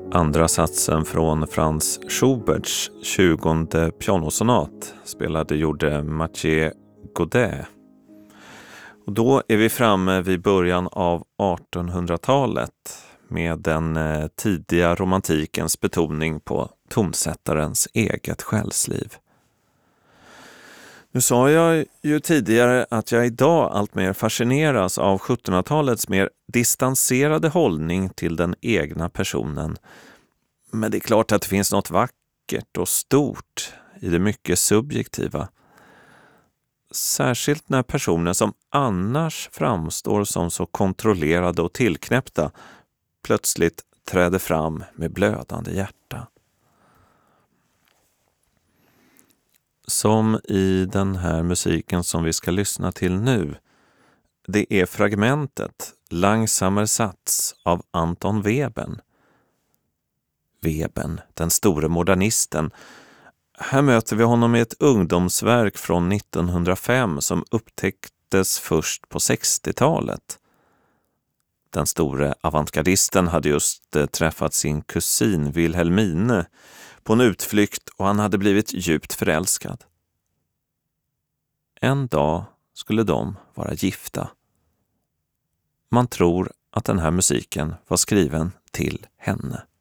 Andra satsen från Franz Schuberts 20:e pianosonat gjorde Mathieu Godet. Och då är vi framme vid början av 1800-talet med den tidiga romantikens betoning på tonsättarens eget själsliv. Nu sa jag ju tidigare att jag idag allt mer fascineras av 1700-talets mer distanserade hållning till den egna personen. Men det är klart att det finns något vackert och stort i det mycket subjektiva. Särskilt när personer som annars framstår som så kontrollerade och tillknäppta plötsligt träder fram med blödande hjärta. Som i den här musiken som vi ska lyssna till nu. Det är fragmentet Langsamer Sats av Anton Webern. Webern, den store modernisten. Här möter vi honom i ett ungdomsverk från 1905 som upptäcktes först på 60-talet. Den store avantgardisten hade just träffat sin kusin Wilhelmine på en utflykt och han hade blivit djupt förälskad. En dag skulle de vara gifta. Man tror att den här musiken var skriven till henne.